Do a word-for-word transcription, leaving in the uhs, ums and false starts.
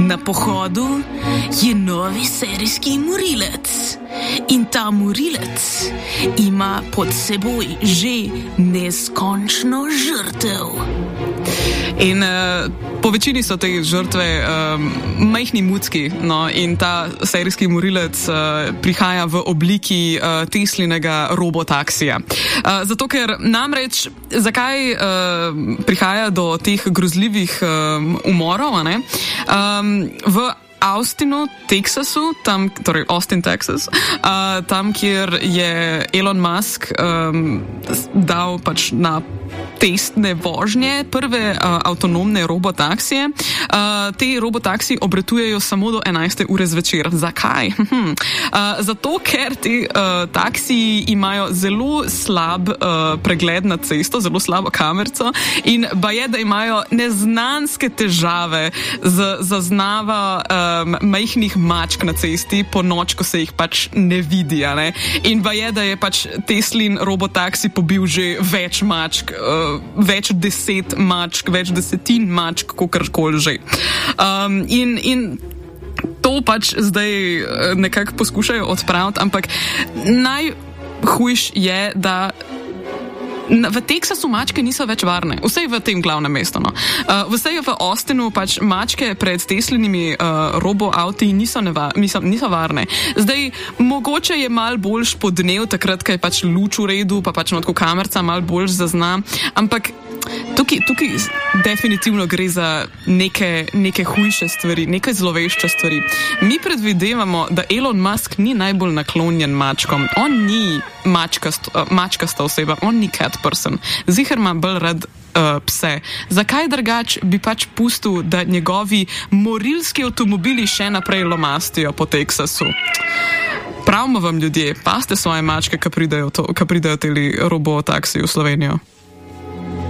Na pohodu je novi serijski morilec in ta morilec ima pod seboj že neskončno žrtev. In uh, po večini so te žrtve um, majhni mucki, no, in ta serijski morilec uh, prihaja v obliki uh, Teslinega robotaksija. Uh, zato, ker namreč, zakaj uh, prihaja do teh grozljivih um, umorov, ne? Um, v Austinu, Teksasu, tam, torej Austin, Texas, uh, tam, kjer je Elon Musk um, dal pač na testne vožnje prve uh, avtonomne robotaksije. Uh, te robotaksiji obretujejo samo do enajste ure zvečer. Zakaj? uh, zato, ker ti uh, taksiji imajo zelo slab uh, pregled na cesto, zelo slabo kamerco in baje, da imajo neznanske težave z zaznava um, majhnih mačk na cesti po noč, ko se jih pač ne vidi. Ne? In baje, da je pač Teslin robotaksi pobil že več mačk, uh, več deset mačk, več desetin mačk, kakorkoli že. Um, in, in to pač zdaj nekako poskušajo odpraviti, ampak najhujš je, da v Teksasu mačke niso več varne. Vsej v tem glavnem mestu. No. Uh, vsej v Austinu pač mačke pred Teslinimi uh, robo-avti niso, neva, niso, niso varne. Zdaj, mogoče je mal boljš podnev, takrat, ko je pač luč v redu, pa pač notko kamerca mal boljš zazna, ampak tukaj, tukaj definitivno gre za neke, neke hujše stvari, neke zlovešče stvari. Mi predvidevamo, da Elon Musk ni najbolj naklonjen mačkom. On ni mačkast, uh, mačkasta oseba, on ni cat person. Ziher ima bolj rad uh, pse. Zakaj drugač bi pač pustil, da njegovi morilski avtomobili še naprej lomastijo po Teksasu? Pravimo vam, ljudje, paste svoje mačke, ko pridejo, to, ko pridejo teli robotaksiji v Slovenijo.